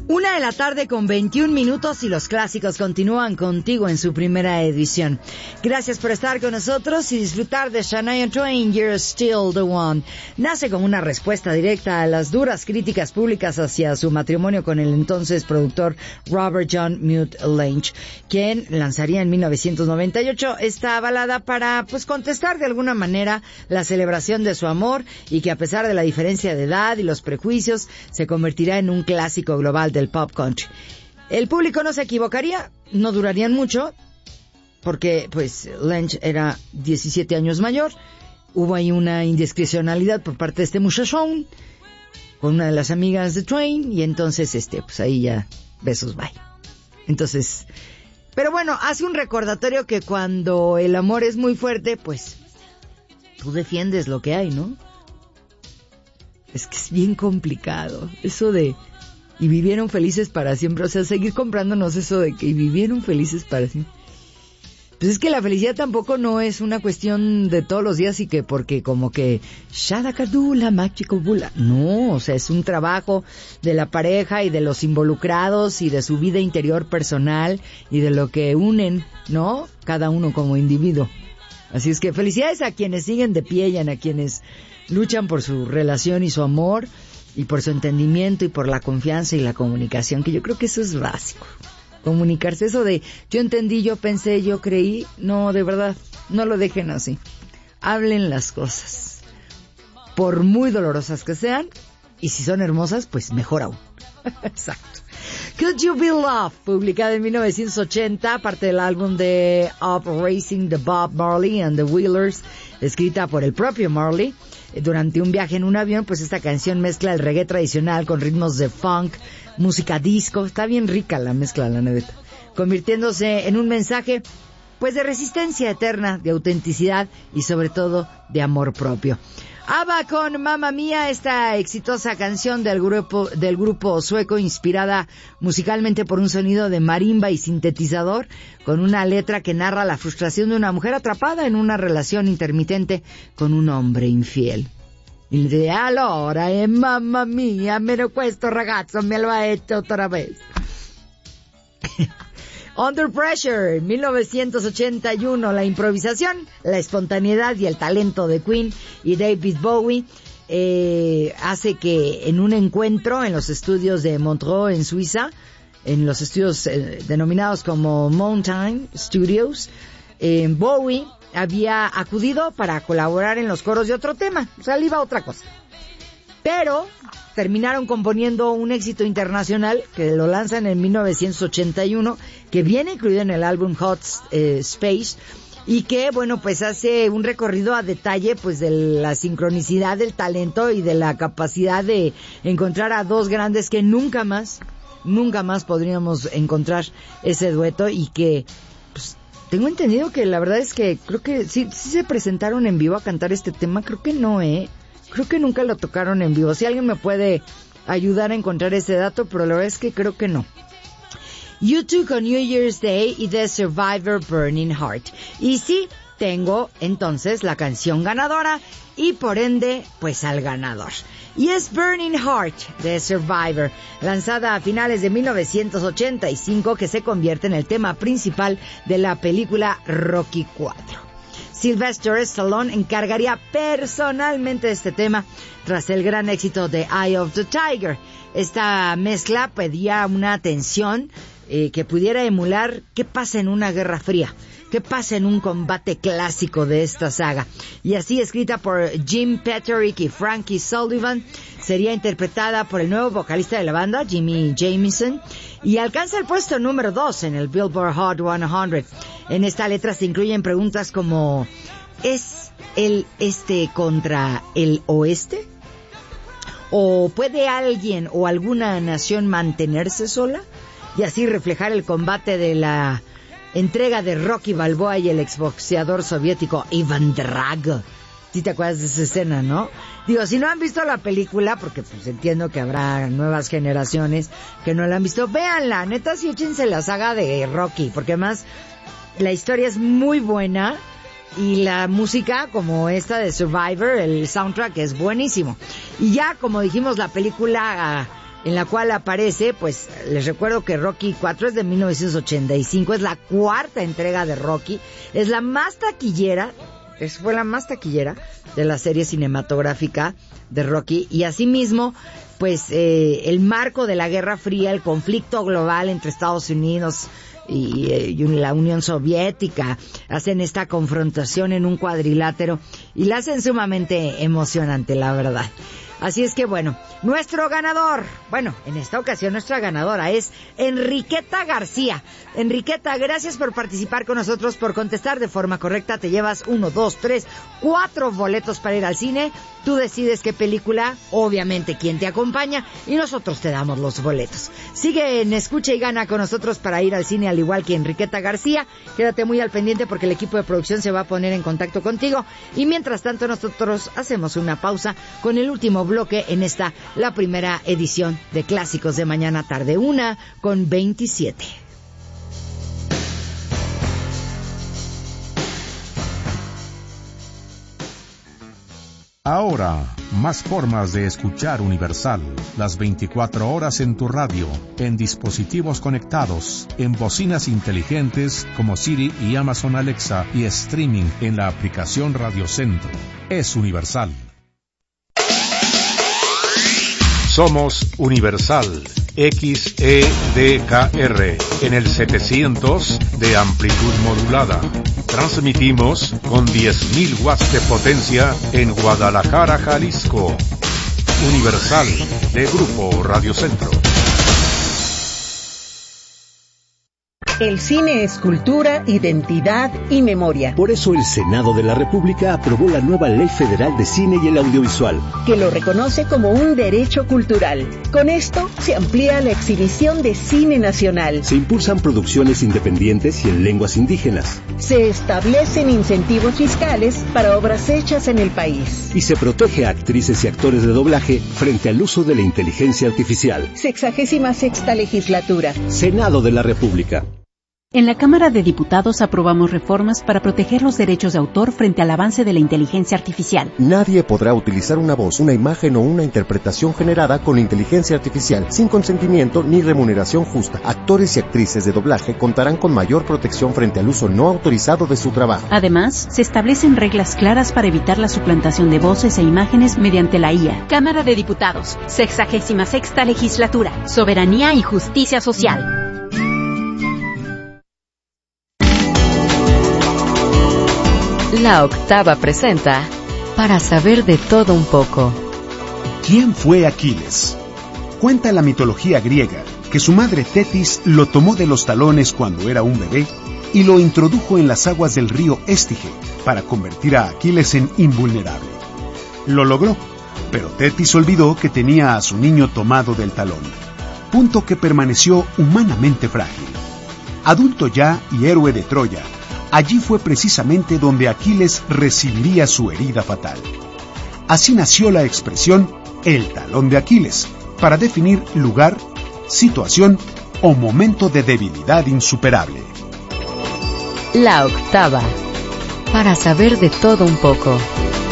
1:21 y los clásicos continúan contigo en su primera edición. Gracias por estar con nosotros y disfrutar de Shania Twain, You're Still the One. Nace como una respuesta directa a las duras críticas públicas hacia su matrimonio con el entonces productor Robert John Mute Lange, quien lanzaría en 1998 esta balada para contestar de alguna manera la celebración de su amor, y que a pesar de la diferencia de edad y los prejuicios se convertirá en un clásico global del pop country. El público no se equivocaría, no durarían mucho, porque Lange era 17 años mayor. Hubo ahí una indiscrecionalidad por parte de este muchachón con una de las amigas de Twain, y entonces ahí ya besos, bye. Entonces, pero bueno, hace un recordatorio que cuando el amor es muy fuerte, tú defiendes lo que hay, ¿no? Es que es bien complicado eso de y vivieron felices para siempre, o sea, seguir comprándonos eso de que vivieron felices para siempre. Pues es que la felicidad tampoco no es una cuestión de todos los días y que porque como que Shadakadula, Machikobula. No, o sea, es un trabajo de la pareja y de los involucrados y de su vida interior personal y de lo que unen, ¿no? Cada uno como individuo. Así es que felicidades a quienes siguen de pie y a quienes luchan por su relación y su amor, y por su entendimiento y por la confianza y la comunicación, que yo creo que eso es básico. Comunicarse, eso de yo entendí, yo pensé, yo creí, no, de verdad, no lo dejen así. Hablen las cosas, por muy dolorosas que sean, y si son hermosas, mejor aún. Exacto. Could You Be Loved, publicada en 1980, parte del álbum de Up Racing de Bob Marley and the Wailers, escrita por el propio Marley. Durante un viaje en un avión, esta canción mezcla el reggae tradicional con ritmos de funk, música disco. Está bien rica la mezcla, la neta. Convirtiéndose en un mensaje, de resistencia eterna, de autenticidad y sobre todo de amor propio. ABBA con Mamma Mía, esta exitosa canción del grupo sueco, inspirada musicalmente por un sonido de marimba y sintetizador, con una letra que narra la frustración de una mujer atrapada en una relación intermitente con un hombre infiel. Y de allora, mamma mia, pero questo ragazzo me lo ha hecho otra vez. Under Pressure, 1981, la improvisación, la espontaneidad y el talento de Queen y David Bowie hace que en un encuentro en los estudios de Montreux, en Suiza, en los estudios denominados como Mountain Studios, Bowie había acudido para colaborar en los coros de otro tema, o sea, le iba a otra cosa. Pero terminaron componiendo un éxito internacional que lo lanzan en 1981, que viene incluido en el álbum Hot Space, y que, hace un recorrido a detalle, de la sincronicidad, del talento y de la capacidad de encontrar a dos grandes que nunca más podríamos encontrar ese dueto, y que, tengo entendido que la verdad es que creo que sí se presentaron en vivo a cantar este tema, creo que no, creo que nunca lo tocaron en vivo. Si alguien me puede ayudar a encontrar ese dato, pero la verdad es que creo que no. U2 con New Year's Day y The Survivor, Burning Heart. Y sí, tengo entonces la canción ganadora y por ende, al ganador. Y es Burning Heart de Survivor, lanzada a finales de 1985, que se convierte en el tema principal de la película Rocky IV. Sylvester Stallone encargaría personalmente este tema tras el gran éxito de Eye of the Tiger. Esta mezcla pedía una tensión que pudiera emular qué pasa en una guerra fría, qué pasa en un combate clásico de esta saga. Y así, escrita por Jim Peterick y Frankie Sullivan, sería interpretada por el nuevo vocalista de la banda, Jimmy Jamison, y alcanza el puesto número 2 en el Billboard Hot 100. En esta letra se incluyen preguntas como: ¿es el este contra el oeste? ¿O puede alguien o alguna nación mantenerse sola? Y así reflejar el combate de la entrega de Rocky Balboa y el exboxeador soviético Ivan Drago. ¿Sí te acuerdas de esa escena, no? Digo, si no han visto la película, porque entiendo que habrá nuevas generaciones que no la han visto, véanla, neta, sí, échense la saga de Rocky, porque además la historia es muy buena y la música, como esta de Survivor, el soundtrack es buenísimo. Y ya, como dijimos, la película en la cual aparece, pues les recuerdo que Rocky 4 es de 1985, es la cuarta entrega de Rocky, es la más taquillera, fue la más taquillera de la serie cinematográfica de Rocky, y asimismo, pues el marco de la Guerra Fría, el conflicto global entre Estados Unidos y la Unión Soviética, hacen esta confrontación en un cuadrilátero y la hacen sumamente emocionante, la verdad. Así es que bueno, nuestro ganador, en esta ocasión nuestra ganadora es Enriqueta García. Enriqueta, gracias por participar con nosotros, por contestar de forma correcta. Te llevas 1, 2, 3, 4 boletos para ir al cine. Tú decides qué película, obviamente quién te acompaña, y nosotros te damos los boletos. Sigue en Escucha y Gana con nosotros para ir al cine, al igual que Enriqueta García. Quédate muy al pendiente porque el equipo de producción se va a poner en contacto contigo. Y mientras tanto nosotros hacemos una pausa con el último bloque en esta, la primera edición de Clásicos de Mañana Tarde, 1:27. Ahora, más formas de escuchar Universal, las 24 horas en tu radio, en dispositivos conectados, en bocinas inteligentes como Siri y Amazon Alexa, y streaming en la aplicación Radio Centro. Es Universal. Somos Universal XEDKR en el 700 de amplitud modulada. Transmitimos con 10.000 watts de potencia en Guadalajara, Jalisco. Universal de Grupo Radio Centro. El cine es cultura, identidad y memoria. Por eso el Senado de la República aprobó la nueva Ley Federal de Cine y el Audiovisual, que lo reconoce como un derecho cultural. Con esto se amplía la exhibición de cine nacional. Se impulsan producciones independientes y en lenguas indígenas. Se establecen incentivos fiscales para obras hechas en el país. Y se protege a actrices y actores de doblaje frente al uso de la inteligencia artificial. 66ª legislatura. Senado de la República. En la Cámara de Diputados aprobamos reformas para proteger los derechos de autor frente al avance de la inteligencia artificial. Nadie podrá utilizar una voz, una imagen o una interpretación generada con inteligencia artificial sin consentimiento ni remuneración justa. Actores y actrices de doblaje contarán con mayor protección frente al uso no autorizado de su trabajo. Además, se establecen reglas claras para evitar la suplantación de voces e imágenes mediante la IA. Cámara de Diputados, 66ª legislatura, soberanía y justicia social. La Octava presenta Para saber de todo un poco. ¿Quién fue Aquiles? Cuenta la mitología griega que su madre Tetis lo tomó de los talones cuando era un bebé y lo introdujo en las aguas del río Estige para convertir a Aquiles en invulnerable. Lo logró, pero Tetis olvidó que tenía a su niño tomado del talón, punto que permaneció humanamente frágil. Adulto ya y héroe de Troya, allí fue precisamente donde Aquiles recibiría su herida fatal. Así nació la expresión el talón de Aquiles, para definir lugar, situación o momento de debilidad insuperable. La Octava, para saber de todo un poco.